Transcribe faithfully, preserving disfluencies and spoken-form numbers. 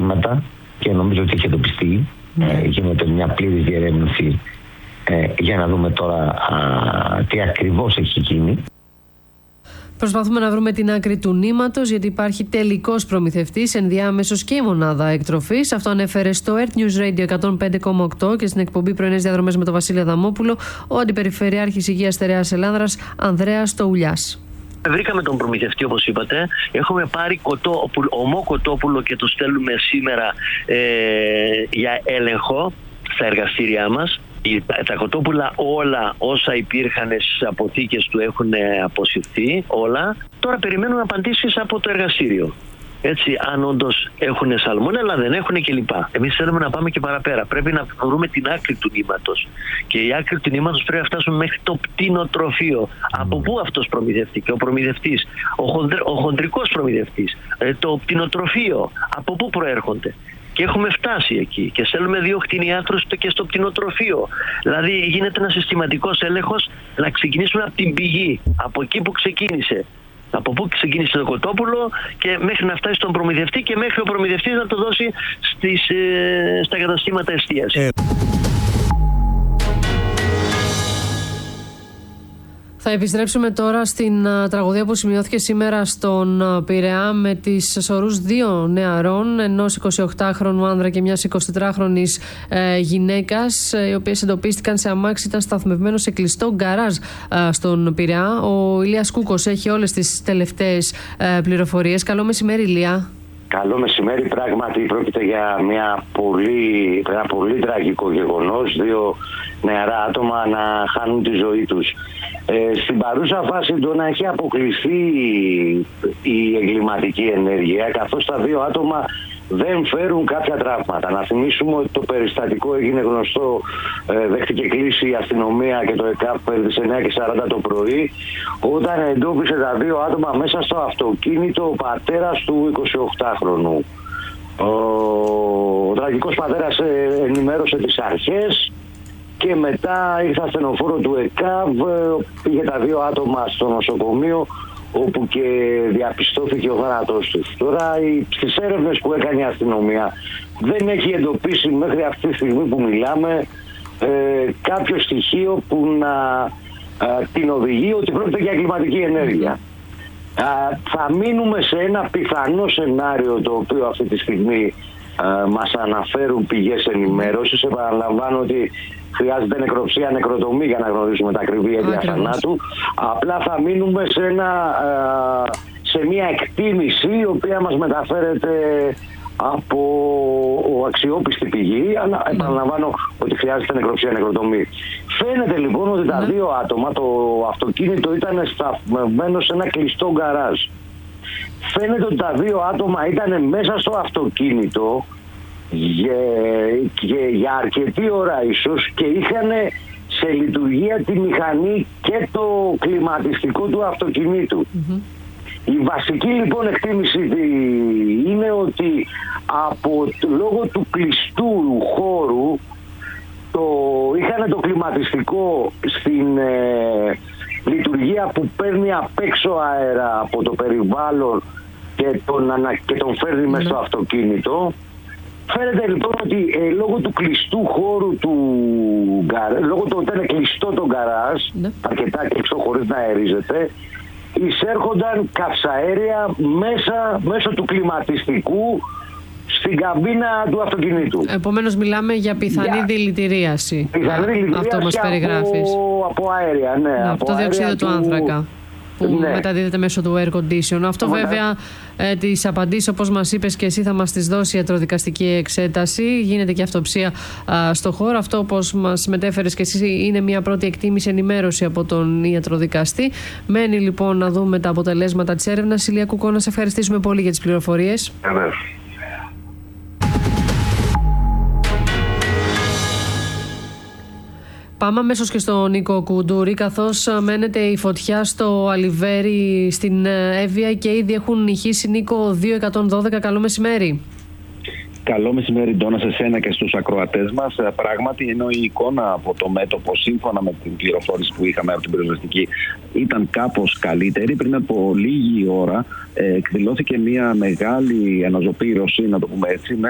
καταστήματα και νομίζω ότι έχει εντοπιστεί. Mm. Ε, γίνεται μια πλήρης διερεύνηση ε, για να δούμε τώρα α, τι ακριβώς έχει γίνει. Προσπαθούμε να βρούμε την άκρη του νήματος, γιατί υπάρχει τελικός προμηθευτής, ενδιάμεσος και η μονάδα εκτροφής. Αυτό ανέφερε στο Earth News Radio εκατόν πέντε κόμμα οκτώ και στην εκπομπή Πρωινές Διαδρομές με τον Βασίλη Αδαμόπουλο, ο Αντιπεριφερειάρχης Υγείας Στερεάς Ελλάνδρας, Ανδρέας Τοουλιάς. Βρήκαμε τον προμηθευτή, όπως είπατε. Έχουμε πάρει κοτόπουλο, ομό κοτόπουλο και το στέλνουμε σήμερα ε, για έλεγχο στα εργαστήριά μας. Τα κοτόπουλα όλα όσα υπήρχαν στις αποθήκες του έχουν αποσυρθεί όλα. Τώρα περιμένουμε απαντήσεις από το εργαστήριο. Έτσι, αν όντως έχουν σαλμόνελα, δεν έχουν κλπ. Εμείς θέλουμε να πάμε και παραπέρα. Πρέπει να βρούμε την άκρη του νήματος. Και η άκρη του νήματος πρέπει να φτάσουμε μέχρι το πτηνοτροφείο. Από πού αυτός προμηθευτής, ο προμηθευτής, ο, χοντρ, ο χοντρικός προμηθευτής, το πτηνοτροφείο, από πού προέρχονται. Και έχουμε φτάσει εκεί και στέλνουμε δύο κτηνιάτρους και στο πτηνοτροφείο. Δηλαδή γίνεται ένα συστηματικός έλεγχος να ξεκινήσουμε από την πηγή, από εκεί που ξεκίνησε. Από πού ξεκίνησε το κοτόπουλο και μέχρι να φτάσει στον προμηθευτή και μέχρι ο προμηθευτής να το δώσει στις, ε, στα καταστήματα εστίαση. Ε. Θα επιστρέψουμε τώρα στην uh, τραγωδία που σημειώθηκε σήμερα στον uh, Πειραιά με τις σωρούς δύο νεαρών, ενός εικοσιοκτάχρονου άνδρα και μιας εικοσιτετράχρονης uh, γυναίκας, uh, οι οποίες εντοπίστηκαν σε αμάξι, ήταν σταθμευμένο σε κλειστό γκαράζ uh, στον Πειραιά. Ο Ηλίας Κούκος έχει όλες τις τελευταίες uh, πληροφορίες. Καλό μεσημέρι, Ηλία. Καλό μεσημέρι. Πράγματι πρόκειται για μια πολύ, ένα πολύ τραγικό γεγονός. Δύο νεαρά άτομα να χάνουν τη ζωή τους. Ε, στην παρούσα φάση το να έχει αποκλειστεί η εγκληματική ενέργεια, καθώς τα δύο άτομα δεν φέρουν κάποια τραύματα. Να θυμίσουμε ότι το περιστατικό έγινε γνωστό, ε, δέχτηκε κλήση η αστυνομία και το ΕΚΑΠ στις εννιά και σαράντα το πρωί, όταν εντόπισε τα δύο άτομα μέσα στο αυτοκίνητο ο πατέρας του εικοσιοκτάχρονου. Ο, ο τραγικός πατέρας ενημέρωσε τις αρχές και μετά ήρθε ασθενοφόρο του ΕΚΑΒ, πήγε τα δύο άτομα στο νοσοκομείο, όπου και διαπιστώθηκε ο θάνατός τους. Τώρα στις έρευνες που έκανε η αστυνομία δεν έχει εντοπίσει μέχρι αυτή τη στιγμή που μιλάμε ε, κάποιο στοιχείο που να ε, την οδηγεί ότι πρόκειται για εγκληματική ενέργεια. Ε, θα μείνουμε σε ένα πιθανό σενάριο, το οποίο αυτή τη στιγμή ε, μας αναφέρουν πηγές ενημέρωσης. Επαναλαμβάνω ότι χρειάζεται νεκροψία, νεκροτομή για να γνωρίσουμε τα ακριβή αίτια θανάτου. Απλά θα μείνουμε σε, ένα, σε μια εκτίμηση η οποία μας μεταφέρεται από αξιόπιστη πηγή. Αλλά επαναλαμβάνω ότι χρειάζεται νεκροψία, νεκροτομή. Φαίνεται λοιπόν ότι τα δύο άτομα, το αυτοκίνητο ήταν σταθμευμένο σε ένα κλειστό γκαράζ. Φαίνεται ότι τα δύο άτομα ήταν μέσα στο αυτοκίνητο για, για, για αρκετή ώρα ίσως και είχαν σε λειτουργία τη μηχανή και το κλιματιστικό του αυτοκινήτου. Mm-hmm. Η βασική λοιπόν εκτίμηση είναι ότι από, λόγω του κλειστού χώρου το, είχαν το κλιματιστικό στην ε, λειτουργία που παίρνει απ' έξω αέρα από το περιβάλλον και τον, και τον φέρνει mm-hmm. μέσα στο αυτοκίνητο. Φαίνεται λοιπόν ότι ε, λόγω του κλειστού χώρου του γκαράζ, λόγω του ότι ήταν κλειστό το γκαράζ, ναι. αρκετά κλειστό χωρίς να αερίζεται, εισέρχονταν καυσαέρια μέσα, μέσω του κλιματιστικού στην καμπίνα του αυτοκινήτου. Επομένως μιλάμε για πιθανή για... δηλητηρίαση. Πιθανή δηλητηρίαση αυτό μας περιγράφεις. Από, από αέρια, ναι. ναι από το διοξείδιο του άνθρακα. Που ναι. μεταδίδεται μέσω του air condition. Αυτό Μετα... βέβαια ε, τις απαντήσεις, όπως μας είπες και εσύ, θα μας τις δώσει η ιατροδικαστική εξέταση. Γίνεται και αυτοψία α, στο χώρο. Αυτό, όπως μας μετέφερες και εσύ, είναι μια πρώτη εκτίμηση, ενημέρωση από τον ιατροδικαστή. Μένει λοιπόν να δούμε τα αποτελέσματα της έρευνας. Ηλία Κούκο, να σε ευχαριστήσουμε πολύ για τις πληροφορίες. Yeah. Πάμε αμέσως και στον Νίκο Κουντούρη, καθώς μένεται η φωτιά στο Αλιβέρι στην Εύβοια και ήδη έχουν ηχήσει, Νίκο, δύο εκατόν δώδεκα. Καλό μεσημέρι. Καλό μεσημέρι, Ντόνα, σε σένα και στους ακροατές μας. Πράγματι, ενώ η εικόνα από το μέτωπο, σύμφωνα με την πληροφόρηση που είχαμε από την πυροσβεστική, ήταν κάπως καλύτερη, πριν από λίγη ώρα ε, εκδηλώθηκε μια μεγάλη αναζωπήρωση, να το πούμε έτσι,